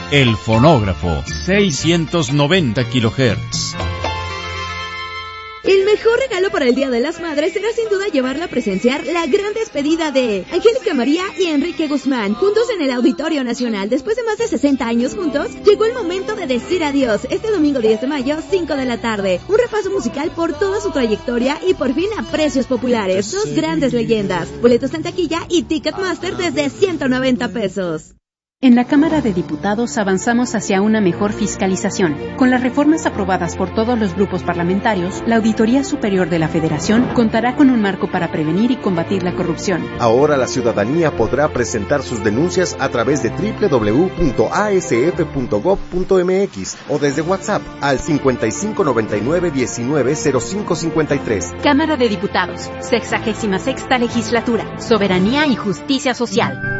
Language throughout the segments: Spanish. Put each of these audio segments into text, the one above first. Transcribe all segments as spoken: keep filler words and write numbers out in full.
El Fonógrafo, seiscientos noventa kilohertz. El mejor regalo para el Día de las Madres será sin duda llevarla a presenciar la gran despedida de Angélica María y Enrique Guzmán, juntos en el Auditorio Nacional. Después de más de sesenta años juntos, llegó el momento de decir adiós. Este domingo diez de mayo, cinco de la tarde. Un repaso musical por toda su trayectoria y por fin a precios populares. Dos grandes leyendas. Boletos en taquilla y Ticketmaster desde ciento noventa pesos. En la Cámara de Diputados avanzamos hacia una mejor fiscalización. Con las reformas aprobadas por todos los grupos parlamentarios, la Auditoría Superior de la Federación contará con un marco para prevenir y combatir la corrupción. Ahora la ciudadanía podrá presentar sus denuncias a través de doble u doble u doble u punto a s f punto gob punto m x o desde WhatsApp al cincuenta y cinco noventa y nueve diecinueve cero cinco cincuenta y tres. Cámara de Diputados, sexagésima sexta legislatura, soberanía y justicia social.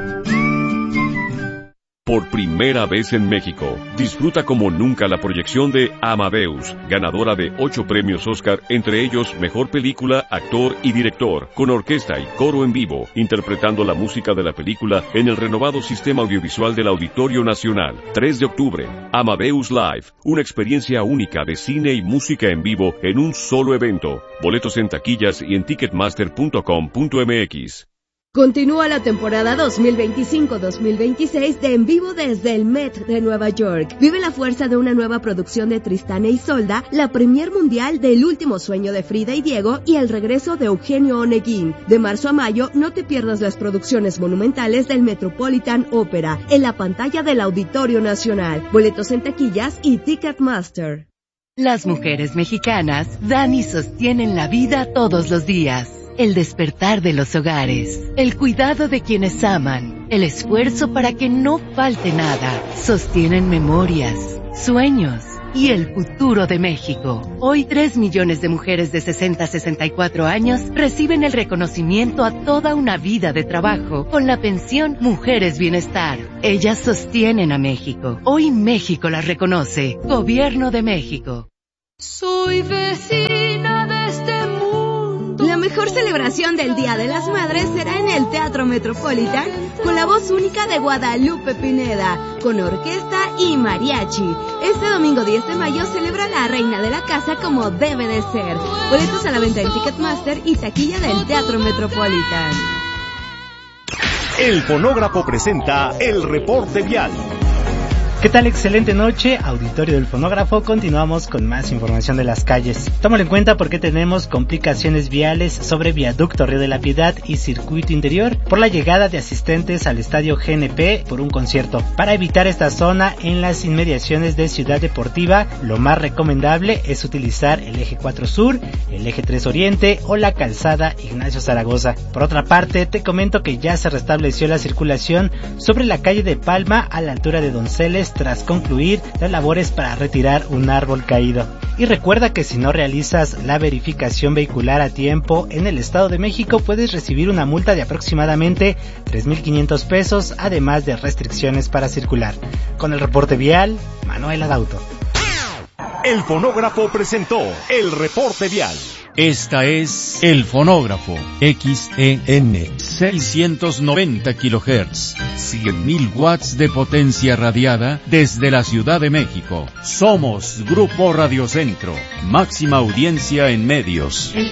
Por primera vez en México, disfruta como nunca la proyección de Amadeus, ganadora de ocho premios Oscar, entre ellos Mejor Película, Actor y Director, con orquesta y coro en vivo, interpretando la música de la película en el renovado sistema audiovisual del Auditorio Nacional. tres de octubre, Amadeus Live, una experiencia única de cine y música en vivo en un solo evento. Boletos en taquillas y en ticketmaster punto com punto m x. Continúa la temporada dos mil veinticinco dos mil veintiséis de En Vivo desde el Met de Nueva York. Vive la fuerza de una nueva producción de Tristán e Isolda, la premier mundial del Último Sueño de Frida y Diego y el regreso de Eugenio Oneguín. De marzo a mayo, no te pierdas las producciones monumentales del Metropolitan Opera en la pantalla del Auditorio Nacional. Boletos en taquillas y Ticketmaster. Las mujeres mexicanas dan y sostienen la vida todos los días. El despertar de los hogares, el cuidado de quienes aman, el esfuerzo para que no falte nada, sostienen memorias, sueños y el futuro de México. Hoy tres millones de mujeres de sesenta a sesenta y cuatro años reciben el reconocimiento a toda una vida de trabajo con la pensión Mujeres Bienestar. Ellas sostienen a México. Hoy México las reconoce. Gobierno de México. Soy vecina de este mundo. La mejor celebración del Día de las Madres será en el Teatro Metropolitan con la voz única de Guadalupe Pineda, con orquesta y mariachi. Este domingo diez de mayo celebra la reina de la casa como debe de ser. Boletos a la venta en Ticketmaster y taquilla del Teatro Metropolitan. El Fonógrafo presenta el reporte vial. ¿Qué tal? Excelente noche, auditorio del Fonógrafo. Continuamos con más información de las calles. Tómalo en cuenta porque tenemos complicaciones viales sobre Viaducto Río de la Piedad y Circuito Interior por la llegada de asistentes al Estadio G N P por un concierto. Para evitar esta zona en las inmediaciones de Ciudad Deportiva, lo más recomendable es utilizar el eje cuatro Sur, el eje tres Oriente o la calzada Ignacio Zaragoza. Por otra parte, te comento que ya se restableció la circulación sobre la calle de Palma a la altura de Donceles tras concluir las labores para retirar un árbol caído. Y recuerda que si no realizas la verificación vehicular a tiempo en el Estado de México, puedes recibir una multa de aproximadamente tres mil quinientos pesos, además de restricciones para circular. Con el reporte vial, Manuel Adauto. El Fonógrafo presentó el reporte vial. Esta es El Fonógrafo, X E N, seiscientos noventa kilohertz, cien mil watts de potencia radiada desde la Ciudad de México. Somos Grupo Radio Centro, máxima audiencia en medios.